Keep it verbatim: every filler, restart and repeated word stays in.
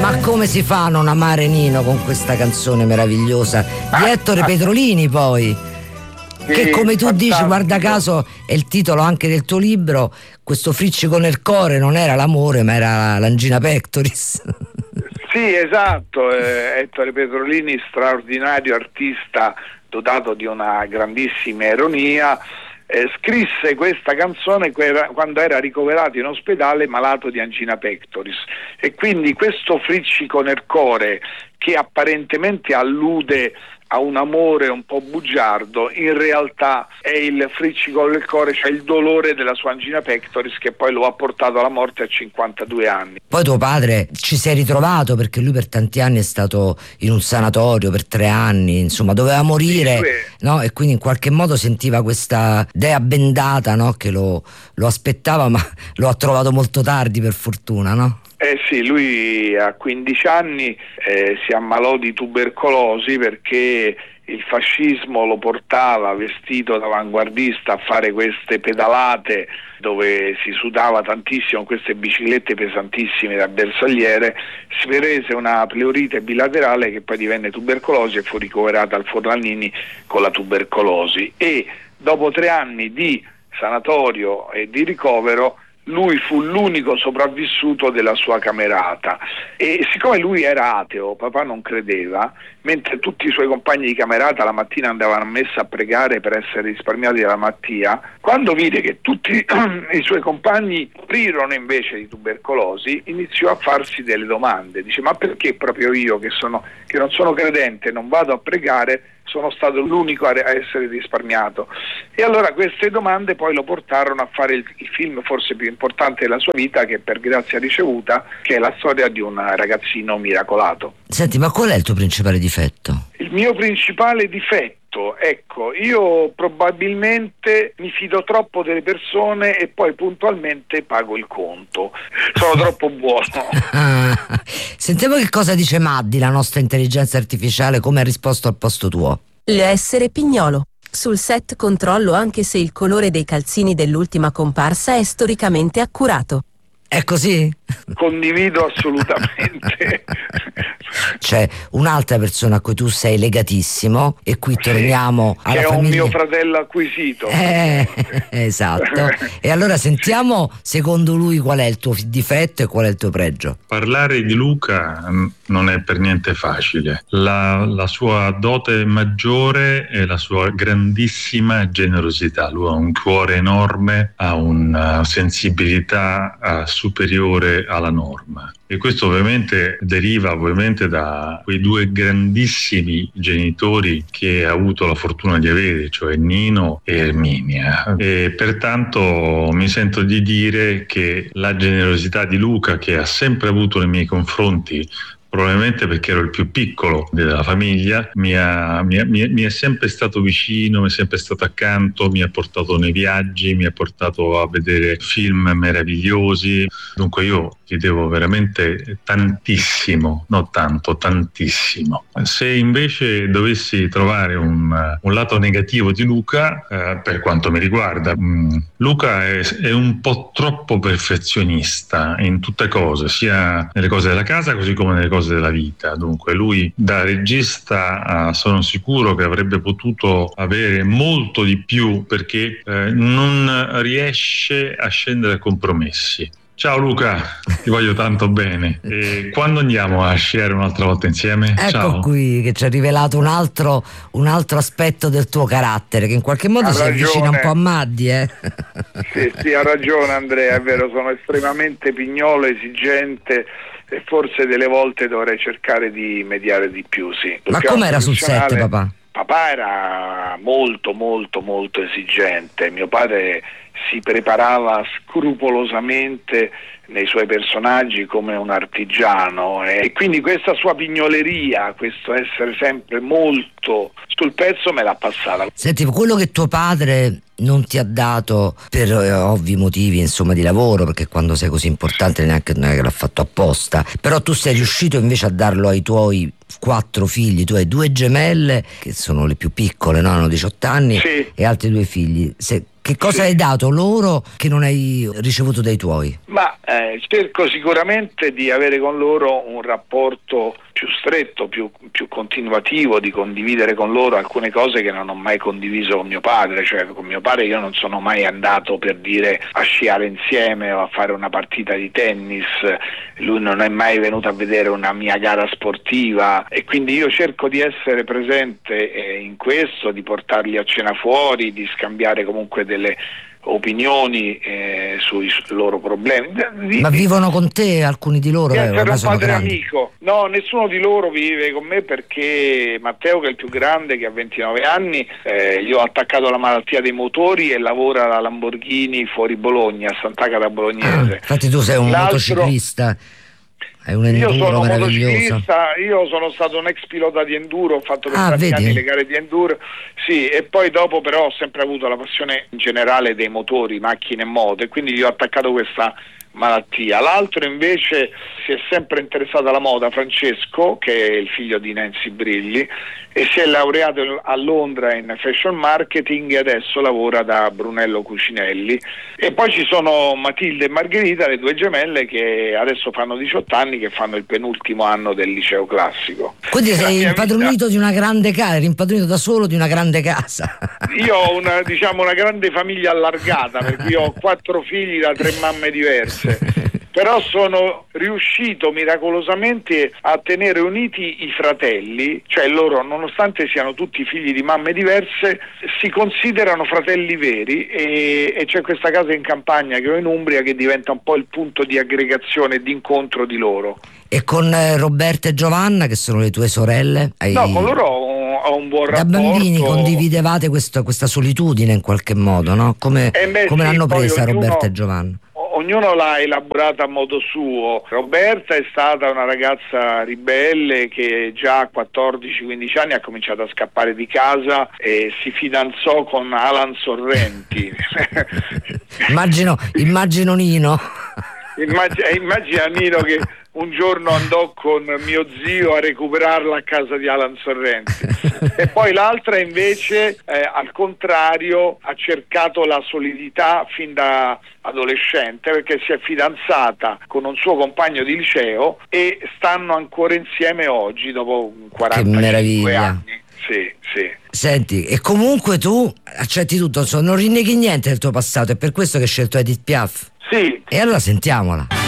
Ma come si fa a non amare Nino con questa canzone meravigliosa di Ettore Petrolini, poi? Sì, che come tu fantastico. Dici, guarda caso è il titolo anche del tuo libro, questo friccico nel cuore non era l'amore ma era l'angina pectoris. Sì, esatto, eh, Ettore Petrolini, straordinario artista dotato di una grandissima ironia, eh, scrisse questa canzone quando era ricoverato in ospedale malato di angina pectoris, e quindi questo friccico nel cuore, che apparentemente allude a un amore un po' bugiardo, in realtà è il friccico del cuore, cioè il dolore della sua angina pectoris, che poi lo ha portato alla morte a cinquantadue anni. Poi tuo padre ci si è ritrovato, perché lui per tanti anni è stato in un sanatorio per tre anni, insomma doveva morire, sì, no? E quindi in qualche modo sentiva questa dea bendata, no? Che lo, lo aspettava, ma lo ha trovato molto tardi, per fortuna, no? Eh sì, lui a quindici anni eh, si ammalò di tubercolosi perché il fascismo lo portava vestito da avanguardista a fare queste pedalate dove si sudava tantissimo, queste biciclette pesantissime da bersagliere. Si prese una pleurite bilaterale che poi divenne tubercolosi e fu ricoverata al Forlanini con la tubercolosi, e dopo tre anni di sanatorio e di ricovero lui fu l'unico sopravvissuto della sua camerata, e siccome lui era ateo, papà non credeva, mentre tutti i suoi compagni di camerata la mattina andavano a messa a pregare per essere risparmiati dalla malattia, quando vide che tutti i suoi compagni morirono invece di tubercolosi, iniziò a farsi delle domande. Dice: ma perché proprio io che sono che non sono credente non vado a pregare, sono stato l'unico a essere risparmiato? E allora queste domande poi lo portarono a fare il, il film forse più importante della sua vita, che per grazia ricevuta, che è la storia di un ragazzino miracolato. Senti, ma qual è il tuo principale difetto? Il mio principale difetto, ecco, io probabilmente mi fido troppo delle persone e poi puntualmente pago il conto. Sono troppo buono. Ah, sentiamo che cosa dice Maddi, la nostra intelligenza artificiale, come ha risposto al posto tuo. L'essere Pignolo. Sul set controllo anche se il colore dei calzini dell'ultima comparsa è storicamente accurato. È così? Condivido assolutamente. C'è un'altra persona a cui tu sei legatissimo, e qui torniamo alla che è famiglia. un mio fratello acquisito. Eh, esatto. E allora sentiamo secondo lui qual è il tuo difetto e qual è il tuo pregio. Parlare di Luca non è per niente facile. La, la sua dote maggiore è la sua grandissima generosità. Lui ha un cuore enorme, ha una sensibilità uh, superiore alla norma, e questo ovviamente deriva ovviamente da quei due grandissimi genitori che ha avuto la fortuna di avere, cioè Nino e Erminia, e pertanto mi sento di dire che la generosità di Luca, che ha sempre avuto nei miei confronti, probabilmente perché ero il più piccolo della famiglia, mi, ha, mi, ha, mi, è, mi è sempre stato vicino, mi è sempre stato accanto, mi ha portato nei viaggi, mi ha portato a vedere film meravigliosi. Dunque io ti devo veramente tantissimo, non tanto, tantissimo. Se invece dovessi trovare un, un lato negativo di Luca, eh, per quanto mi riguarda, mh, Luca è, è un po' troppo perfezionista in tutte cose, sia nelle cose della casa così come nelle cose della vita. Dunque lui da regista uh, sono sicuro che avrebbe potuto avere molto di più, perché eh, non riesce a scendere a compromessi. Ciao Luca, ti voglio tanto bene. E quando andiamo a sciare un'altra volta insieme? Ecco. Ciao. Qui che ci ha rivelato un altro, un altro aspetto del tuo carattere, che in qualche modo ha si ragione. Avvicina un po' a Maddi, eh? Sì, sì, ha ragione Andrea, è vero, sono estremamente pignolo, esigente, e forse delle volte dovrei cercare di mediare di più, sì. Ma com'era sul set, papà? Papà era molto molto molto esigente. Mio padre si preparava scrupolosamente nei suoi personaggi come un artigiano, e quindi questa sua pignoleria, questo essere sempre molto sul pezzo, me l'ha passata. Senti, quello che tuo padre non ti ha dato per eh, ovvi motivi, insomma, di lavoro, perché quando sei così importante neanche non è che l'ha fatto apposta, però tu sei riuscito invece a darlo ai tuoi quattro figli. Tu hai due gemelle che sono le più piccole, no? Hanno diciotto anni, sì. E altri due figli. Se Che cosa sì. hai dato loro che non hai ricevuto dai tuoi? Ma eh, cerco sicuramente di avere con loro un rapporto più stretto, più, più continuativo, di condividere con loro alcune cose che non ho mai condiviso con mio padre. Cioè con mio padre io non sono mai andato, per dire, a sciare insieme o a fare una partita di tennis, lui non è mai venuto a vedere una mia gara sportiva, e quindi io cerco di essere presente eh, in questo, di portarli a cena fuori, di scambiare comunque delle opinioni eh, sui loro problemi. Ma vivono con te alcuni di loro? Di eh, essere ormai un sono padre grandi. amico. No, nessuno di loro vive con me, perché Matteo, che è il più grande, che ha ventinove anni, eh, gli ho attaccato la malattia dei motori e lavora alla Lamborghini fuori Bologna, a Sant'Agata Bolognese. Ah, infatti tu sei un L'altro... motociclista. È un Io enduro sono meraviglioso. motociclista, io sono stato un ex pilota di enduro, ho fatto per Ah, tanti vedi? anni le gare di enduro, sì, e poi dopo però ho sempre avuto la passione in generale dei motori, macchine e moto, e quindi gli ho attaccato questa malattia. L'altro invece si è sempre interessato alla moda, Francesco, che è il figlio di Nancy Brilli, e si è laureato a Londra in fashion marketing e adesso lavora da Brunello Cucinelli. E poi ci sono Matilde e Margherita, le due gemelle, che adesso fanno diciotto anni, che fanno il penultimo anno del liceo classico. Quindi La sei mia impadronito vita... di una grande casa, eri impadronito da solo di una grande casa. Io ho una, diciamo, una grande famiglia allargata, per cui ho quattro figli da tre mamme diverse. Però sono riuscito miracolosamente a tenere uniti i fratelli, cioè loro, nonostante siano tutti figli di mamme diverse, si considerano fratelli veri, e, e c'è questa casa in campagna che ho in Umbria che diventa un po' il punto di aggregazione e di incontro di loro. E con eh, Roberta e Giovanna, che sono le tue sorelle? Hai... No, con loro ho un, ho un buon da rapporto. Da bambini condividevate questo, questa solitudine in qualche modo, no? Come, eh beh, come sì, l'hanno presa ognuno... Roberta e Giovanna? Ognuno l'ha elaborata a modo suo. Roberta è stata una ragazza ribelle che già a quattordici quindici anni ha cominciato a scappare di casa e si fidanzò con Alan Sorrenti. immagino, immagino Nino. Immagina, immagina Nino che un giorno andò con mio zio a recuperarla a casa di Alan Sorrenti. E poi l'altra invece eh, al contrario ha cercato la solidità fin da adolescente, perché si è fidanzata con un suo compagno di liceo e stanno ancora insieme oggi dopo quarantacinque anni. Sì, sì. Senti, e comunque tu accetti tutto, insomma, non rinneghi niente del tuo passato, è per questo che hai scelto Edith Piaf. Sì. E allora sentiamola.